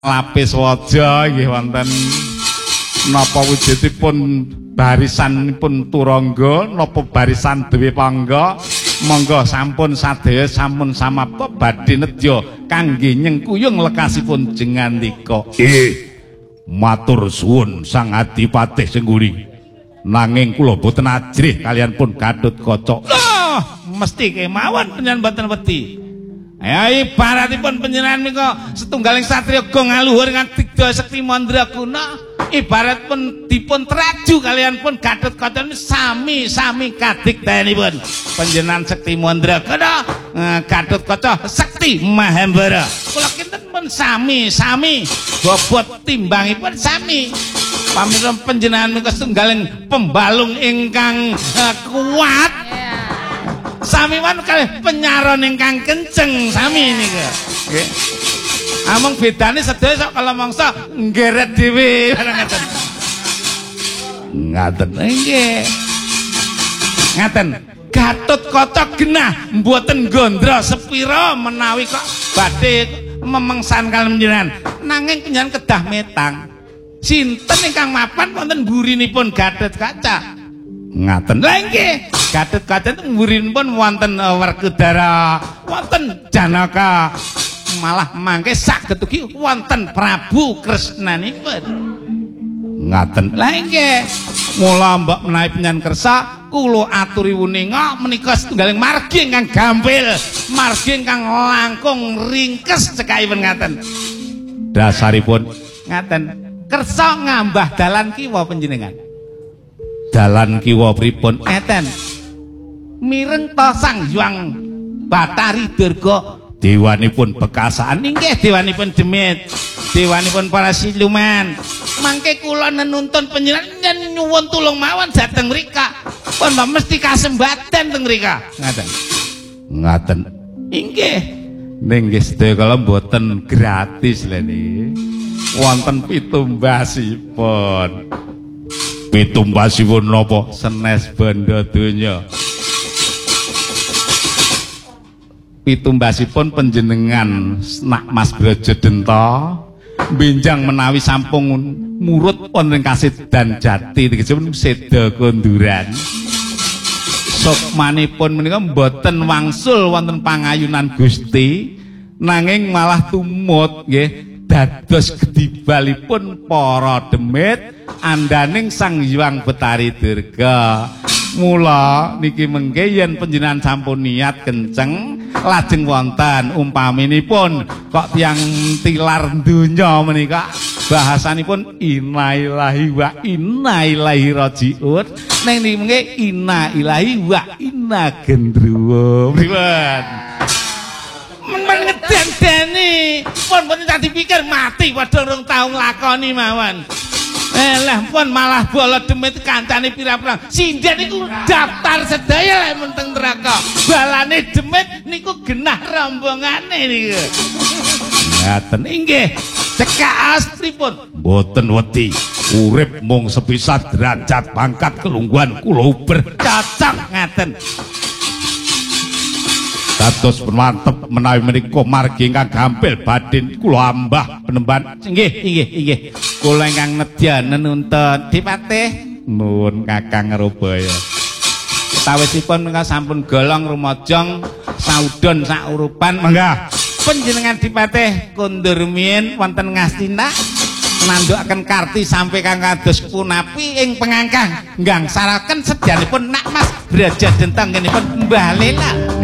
lapis waja nggih wonten napa wujudipun barisanipun turangga napa barisan dewe pangga monggo sampun sadaya sampun samapta badhe nedya kangge nyengkuyung lekasipun jengandika matur suwun Sang Adipatih Sengguri nanging kula boten ajrih kalian pun Gatotkaca lho mesti kemawon panjenengan boten wedi. Ya ibaratipun panjenengan menika setunggaling satriya go ngaluhur ngadika sekti mandraguna ibarat pun dipun traju kalian pun Gatotkaca sami-sami kadikdayanipun panjenengan sekti mandraguna Gatotkaca sekti Mahembara kula kinten pun sami-sami bobot timbangipun sami pamirsa panjenengan menika setunggaling pembalung ingkang kuat sami wan kalih penyaron ingkang kenceng sami nika nggih among bedane sedaya sok kala mangsa nggeret dhewe ngaten ngaten nggih ngaten Gatotkaca genah mboten gondra sepira menawi kok badhe memengsan kaliyan panjenengan nanging panjenengan kedah metang sinten ingkang mapan wonten burinipun Gatotkaca ngaten lha nggih Gatotkaca murinipun wonten Werkudara wonten Janaka malah mangke saged ugi wonten Prabu Kresnanipun ngaten lha nggih mula mbok menawi panjenengan kersa kula aturi wuninga menika setunggaling margi ingkang gampil margi ingkang langkung ringkes cekakipun ngaten dasaripun ngaten kersa ngambah dalan kiwa panjenengan dalan kiwa pripun eten mireng to Sang Hyang Bathari Durga dewanipun Bekasaan inggih dewanipun Demit dewanipun para siluman mangke kula nenuntun panjenengan nyuwun tulung mawon dhateng mrika pun mesti kasembadan teng mrika ngaten ngaten inggih ning nggih sedaya kala mboten gratis lho niki wonten pitumbasipun pitumbasipun napa senes banda donya pitumbasipun panjenengan Nak Mas Brajadenta benjang menawi sampun murut wonten Kasedan Jati tegesipun seda konduran sukmanipun menika mboten wangsul wonten pangayunan Gusti nanging malah tumut nggih dados gedibalipun para demit andaning Sang Hyang Bathari Durga mula niki mengke yen panjenengan sampun niat kenceng lajeng wonten umpaminipun kok tiyang tilar donya menika bahasanipun inna ilahi wa inna ilaihi rajiun ning niki mengke inna ilahi wa inna gendruwo pripun ngeden-deni pun mboten tak dipikir mati padha rong taun lakoni mawon lah pun malah bola demit kancane pira-pira sinden niku daftar sedaya lek menteng neraka balane demit niku genah rombongane niku ngaten inggih cekak astripun mboten wedi urip mung sepisah derajat pangkat kelungguhan kula uber cocok ngaten dados mantep menawi menika margi ingkang gampil badhe kula ambah penemban inggih kula ingkang nedya nenuntun Dipatih nuwun Kakang Robaya sawisipun menika sampun golong rumajang saudon saurupan mangga panjenengan Dipatih kondur miyin wonten Ngastina nandukaken karti sampai kang kados punapi ing pengangkang nggangsalaken sedyanipun Nak Mas Brajadenta ngenipun Mbah Lela